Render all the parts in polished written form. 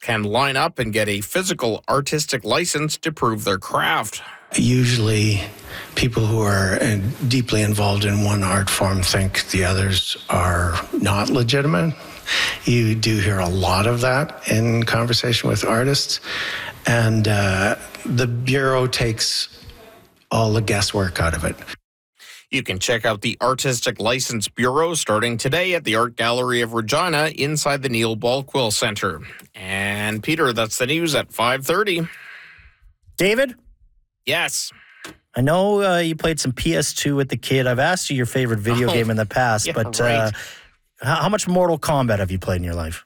can line up and get a physical artistic license to prove their craft. Usually, people who are deeply involved in one art form think the others are not legitimate. You do hear a lot of that in conversation with artists, and the Bureau takes all the guesswork out of it. You can check out the Artistic License Bureau starting today at the Art Gallery of Regina inside the Neil Balkwill Centre. And Peter, that's the news at 5:30. David? Yes. I know you played some PS2 with the kid. I've asked you your favorite video game in the past, yeah, but right. How much Mortal Kombat have you played in your life?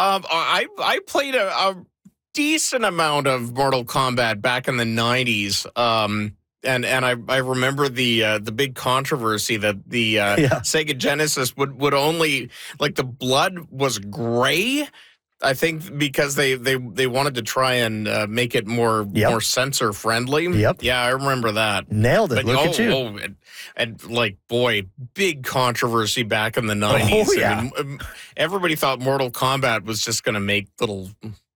I played a decent amount of Mortal Kombat back in the 90s. And I remember the big controversy that the Sega Genesis would only, like, the blood was gray. I think because they wanted to try and make it more censor friendly. Yep. Yeah, I remember that. Nailed it. Look at you. And like, boy, big controversy back in the 90s. Oh, yeah. I mean, everybody thought Mortal Kombat was just going to make little,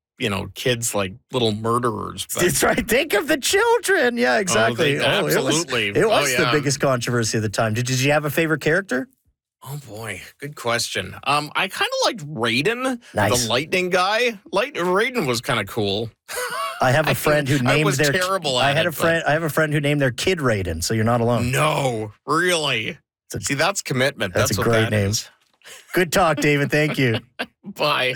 kids like little murderers. But That's right. Think of the children. Yeah, exactly. Absolutely. It was the biggest controversy of the time. Did you have a favorite character? Oh, boy. Good question. I kind of liked Raiden, Nice. the lightning guy. Raiden was kind of cool. I have a friend who named their terrible I at had it, a friend. I have a friend who named their kid Raiden, so you're not alone. No, really. See, that's commitment. That's a what great that name. is. Good talk, David. Thank you. Bye.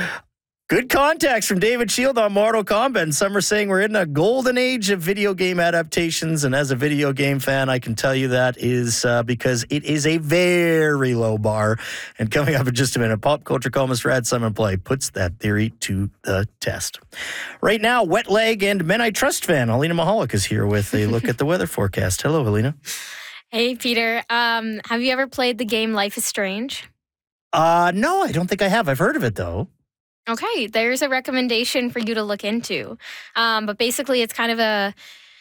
Good context from David Shield on Mortal Kombat. And some are saying we're in a golden age of video game adaptations. And as a video game fan, I can tell you that is because it is a very low bar. And coming up in just a minute, pop culture columnist Brad Simon Play puts that theory to the test. Right now, Wet Leg and Men I Trust fan Alina Mahalik is here with a look at the weather forecast. Hello, Alina. Hey, Peter. Have you ever played the game Life is Strange? No, I don't think I have. I've heard of it, though. Okay, there's a recommendation for you to look into. But basically, it's kind of a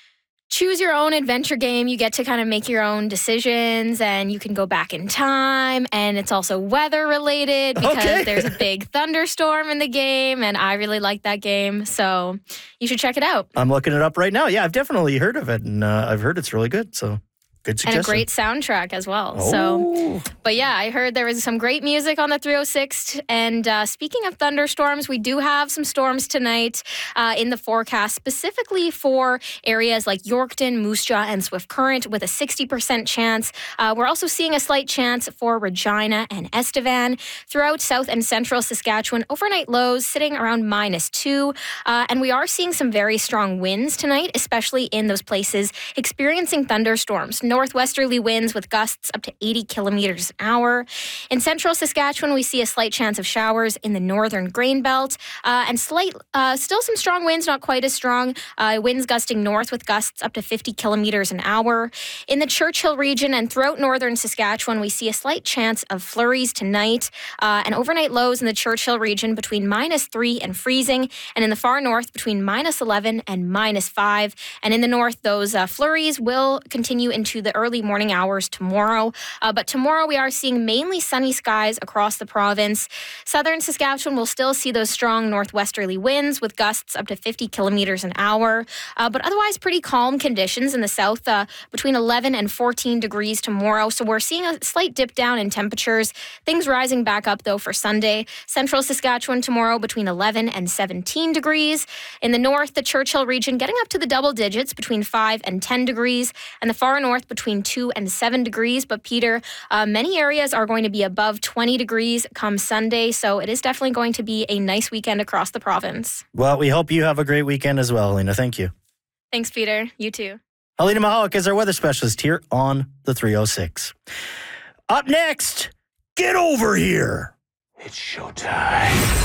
choose your own adventure game. You get to kind of make your own decisions, and you can go back in time. And it's also weather related because there's a big thunderstorm in the game, and I really like that game. So you should check it out. I'm looking it up right now. Yeah, I've definitely heard of it, and I've heard it's really good. So good suggestion. And a great soundtrack as well. Oh. So, but yeah, I heard there was some great music on the 306. And speaking of thunderstorms, we do have some storms tonight in the forecast, specifically for areas like Yorkton, Moose Jaw, and Swift Current with a 60% chance. We're also seeing a slight chance for Regina and Estevan. Throughout south and central Saskatchewan, overnight lows sitting around -2. And we are seeing some very strong winds tonight, especially in those places experiencing thunderstorms. Northwesterly winds with gusts up to 80 kilometers an hour. In central Saskatchewan, we see a slight chance of showers in the northern grain belt and still some strong winds, not quite as strong. Winds gusting north with gusts up to 50 kilometers an hour. In the Churchill region and throughout northern Saskatchewan, we see a slight chance of flurries tonight and overnight lows in the Churchill region between -3 and freezing, and in the far north between -11 and -5. And in the north, those flurries will continue into the early morning hours tomorrow. But tomorrow we are seeing mainly sunny skies across the province. Southern Saskatchewan will still see those strong northwesterly winds with gusts up to 50 kilometers an hour. But otherwise pretty calm conditions in the south between 11 and 14 degrees tomorrow. So we're seeing a slight dip down in temperatures. Things rising back up though for Sunday. Central Saskatchewan tomorrow between 11 and 17 degrees. In the north, the Churchill region getting up to the double digits between 5 and 10 degrees. And the far north between 2 and 7 degrees. But Peter, many areas are going to be above 20 degrees come Sunday. So it is definitely going to be a nice weekend across the province. Well, we hope you have a great weekend as well, Alina. Thank you. Thanks, Peter. You too. Alina Mahalik is our weather specialist here on the 306. Up next, get over here. It's showtime.